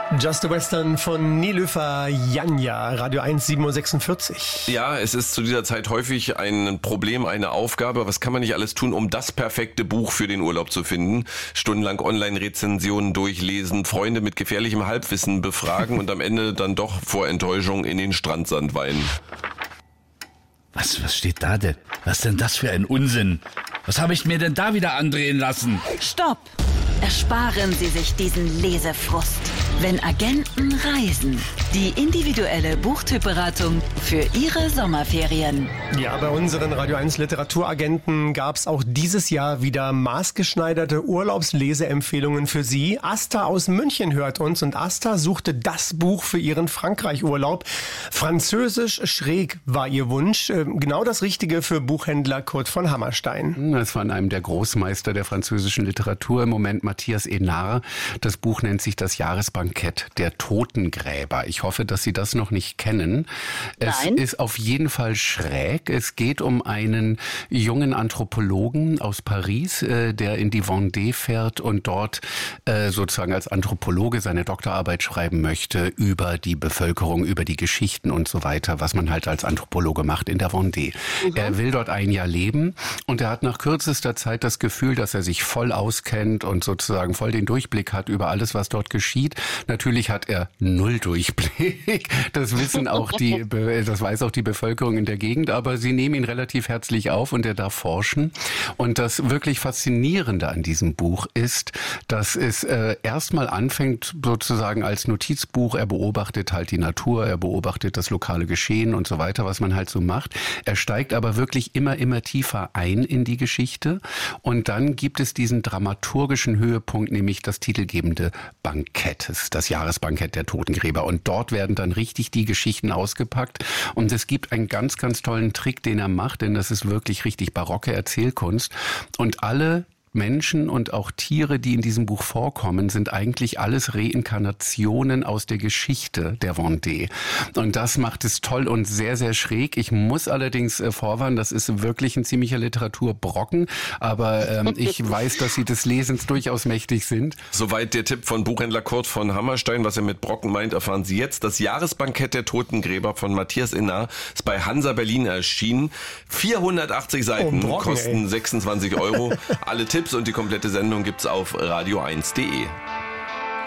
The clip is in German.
Just a Western von Nilüfer Janja, Radio 1, 7:46 Uhr. Ja, es ist zu dieser Zeit häufig ein Problem, eine Aufgabe. Was kann man nicht alles tun, um das perfekte Buch für den Urlaub zu finden? Stundenlang Online-Rezensionen durchlesen, Freunde mit gefährlichem Halbwissen befragen und am Ende dann doch vor Enttäuschung in den Strandsand weinen. Was steht da denn? Was denn das für ein Unsinn? Was habe ich mir denn da wieder andrehen lassen? Stopp! Ersparen Sie sich diesen Lesefrust. Wenn Agenten reisen. Die individuelle Buchtypberatung für Ihre Sommerferien. Ja, bei unseren Radio 1 Literaturagenten gab's auch dieses Jahr wieder maßgeschneiderte Urlaubsleseempfehlungen für Sie. Asta aus München hört uns und Asta suchte das Buch für ihren Frankreich-Urlaub. Französisch schräg war ihr Wunsch. Genau das Richtige für Buchhändler Kurt von Hammerstein. Das war von einem der Großmeister der französischen Literatur im Moment, Matthias Enard. Das Buch nennt sich Das Jahresbankett der Totengräber. Ich hoffe, dass Sie das noch nicht kennen. Es ist auf jeden Fall schräg. Es geht um einen jungen Anthropologen aus Paris, der in die Vendée fährt und dort sozusagen als Anthropologe seine Doktorarbeit schreiben möchte über die Bevölkerung, über die Geschichten und so weiter, was man halt als Anthropologe macht in der Vendée. Er will dort ein Jahr leben und er hat nach kürzester Zeit das Gefühl, dass er sich voll auskennt und sozusagen voll den Durchblick hat über alles, was dort geschieht. Natürlich hat er null Durchblick. Das wissen auch das weiß auch die Bevölkerung in der Gegend, aber sie nehmen ihn relativ herzlich auf und er darf forschen. Und das wirklich Faszinierende an diesem Buch ist, dass es erstmal anfängt sozusagen als Notizbuch. Er beobachtet halt die Natur, er beobachtet das lokale Geschehen und so weiter, was man halt so macht. Er steigt aber wirklich immer tiefer ein in die Geschichte und dann gibt es diesen dramaturgischen Höhepunkt, nämlich das titelgebende Bankett, das Jahresbankett der Totengräber. Und dort werden dann richtig die Geschichten ausgepackt. Und es gibt einen ganz tollen Trick, den er macht, denn das ist wirklich richtig barocke Erzählkunst. Und alle Menschen und auch Tiere, die in diesem Buch vorkommen, sind eigentlich alles Reinkarnationen aus der Geschichte der Vendée. Und das macht es toll und sehr schräg. Ich muss allerdings vorwarnen, das ist wirklich ein ziemlicher Literaturbrocken, aber ich weiß, dass Sie des Lesens durchaus mächtig sind. Soweit der Tipp von Buchhändler Kurt von Hammerstein. Was er mit Brocken meint, erfahren Sie jetzt. Das Jahresbankett der Totengräber von Matthias Enard ist bei Hansa Berlin erschienen. 480 Seiten, Brocken, kosten 26 €. Alle Tipps und die komplette Sendung gibt's auf radio1.de.